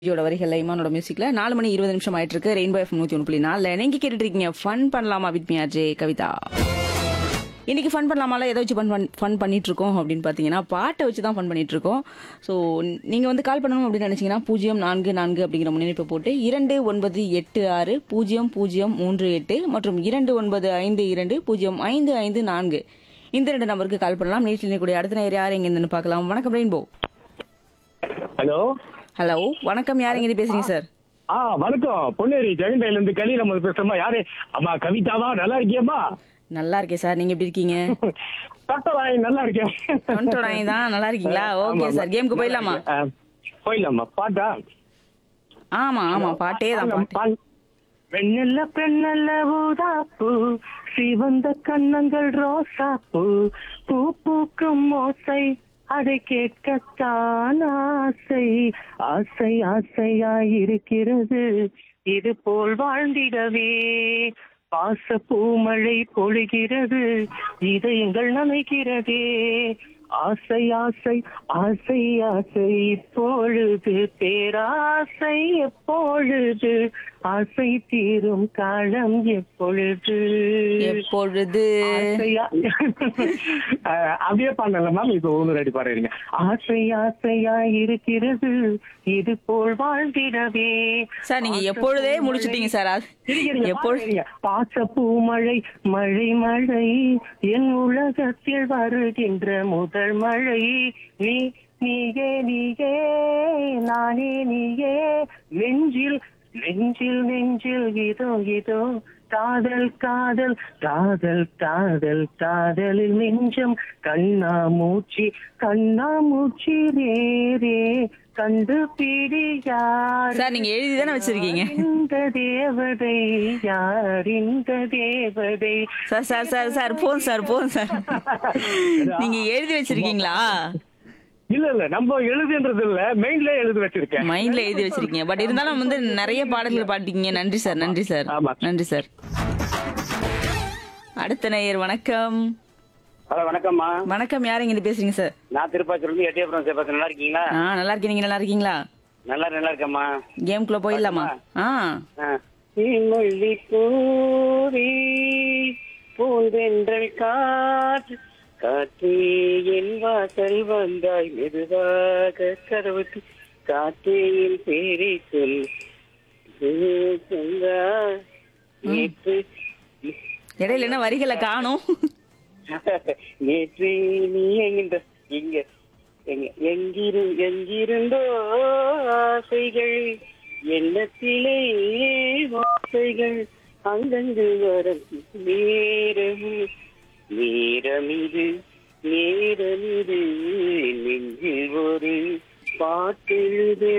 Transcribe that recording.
ஜியோட வரிகள்ல இமானோட மியூசிக்ல 4 மணி 20 நிமிஷம் ஆயிட்டு இருக்கு. ரெயின்போ எஃப் 101.4 நீங்க கேட்டுட்டு இருக்கீங்க ஃபன் பண்ணலாமா வித் மீ அஜய் கவிதா. இன்னைக்கு ஃபன் பண்ணலாமால எதை வச்சு ஃபன் பண்ணிட்டு இருக்கோம் அப்படின்னு பார்த்தீங்கன்னா பாட்டை வச்சு தான் ஃபன் பண்ணிட்டு இருக்கோம். ஸோ நீங்க வந்து கால் பண்ணணும் அப்படின்னு நினைச்சீங்கன்னா 044 அப்படிங்கிற முன்னிணைப்பை போட்டு 29860038 மற்றும் 2952055554 இந்த 2 நம்பருக்கு கால் பண்ணலாம். நேற்று கூடிய அடுத்த நேரம் யார் எங்க இருந்துன்னு பார்க்கலாம். வணக்கம் ரெயின்போ. ஹலோ ஹலோ வணக்கம், யார் எங்க பேசுறீங்க சார்? வணக்கம். பொன்னேரி ஜெகண்டையில இருந்து கலீல் அம்மா பேசுறமா. யாரு அம்மா? கவிதாவா? நல்லா இருக்கியம்மா? நல்லா இருக்கேன் சார், நீங்க எப்படி இருக்கீங்க? தட்டவாய் நல்லா இருக்கேன். தொண்டோடாய் தான் நல்லா இருக்கீங்களா? ஓகே சார், கேமுக்கு போயிடலாமா? போயிடலாமா? பாட்டா? ஆமா ஆமா, பாட்டே தான் பாட்டு. வெண்ணெல்ல பெண்ணல்ல ஊதாப்பூ, சிவந்த கண்ணங்கள் ரோசாப்பூ, பூ பூக்கும் ஓசை அதை கேட்கத்தான் ஆசை, ஆசை ஆசையாயிருக்கிறது இது போல் வாழ்ந்திடவே, பாச பூமழை பொழிகிறது இதயங்கள் நனைக்கிறதே, ஆசை ஆசை ஆசை ஆசை இப்பொழுது பேராசை எப்பொழுது, ஆசை தீரும் காலம் எப்பொழுது எப்பொழுது. அப்படியே பண்ணல மேம். இப்ப ஒண்ணு ரெடி பாருங்க. ஆசை ஆசையா இருக்கிறது இது போல் வாழ்ந்திடவே. சார் நீங்க எப்பொழுதே முடிச்சிட்டீங்க சார். பாச பூமழை மழை மழை என் உலகத்தில் வருகின்ற முதல் மழை, நீ நீயே நீயே நானே நீயே, நெஞ்சில் நெஞ்சில் நெஞ்சில் இதோ இதோ காதல் காதல் காதல் காதல் காதலில் நெஞ்சம் கண்ணாமூச்சி கண்ணாமூச்சி ரே ரே கண்டுபிடி யார். சார் நீங்க எழுதி தானே வச்சிருக்கீங்க? இந்த தேவதை யார் இந்த தேவதை. Sir sir sir sir phone sir phone sir. நீங்க எழுதி வச்சிருக்கீங்களா? இல்ல இல்ல, நம்ம எழுதுன்றது இல்ல, மைண்ட்ல எழுதி வச்சிருக்கேன். மைண்ட்ல எழுதி வச்சிருக்கீங்க. பட் இருந்தாலும் வந்து நிறைய பாடல்கள் பாடிட்டீங்க. நன்றி சார், நன்றி சார், நன்றி சார். அடுத்த நேயர் வணக்கம். ஹலோ வணக்கம்மா. வணக்கம், யார் எங்க பேசுறீங்க சார்? நான் திருப்பாச்சூர்ல எட்டியபுரம் சேப்பாக்கம். நல்லா இருக்கீங்களா? நல்லா இருக்கேன், நீங்க நல்லா இருக்கீங்களா? நல்லா இருக்கேம்மா. கேம்குள்ள போயிடலாமா? மொழி பூரி பூந்தென்றல் காற்று காற்றே என் வாசல் வந்தாய் மெதுவாக கதவுக்கு காற்றே என் பேரை சொல் நேற்று இடையில என்ன வரிகளை காணும்? நேற்று நீ இங்க எங்கிருந்தோ ஆசைகள் எண்ணத்திலே வாசைகள் அங்கங்கு வரும் நேரமிது நெஞ்சில் ஒரு பாட்டெழுது